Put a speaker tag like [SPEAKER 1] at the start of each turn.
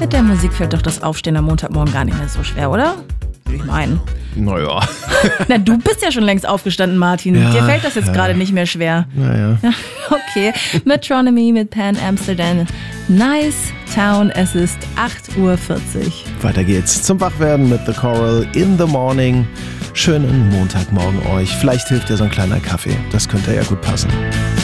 [SPEAKER 1] mit der Musik fällt doch das Aufstehen am Montagmorgen gar nicht mehr so schwer, oder? Würde ich meinen.
[SPEAKER 2] Naja.
[SPEAKER 1] Na, du bist ja schon längst aufgestanden, Martin.
[SPEAKER 2] Ja,
[SPEAKER 1] Dir fällt das jetzt gerade nicht mehr schwer.
[SPEAKER 2] Naja.
[SPEAKER 1] Okay, Metronomy mit Pan Amsterdam. Nice Town, es ist 8:40 Uhr.
[SPEAKER 2] Weiter geht's zum Wachwerden mit The Coral in the Morning. Schönen Montagmorgen euch. Vielleicht hilft dir so ein kleiner Kaffee. Das könnte ja gut passen.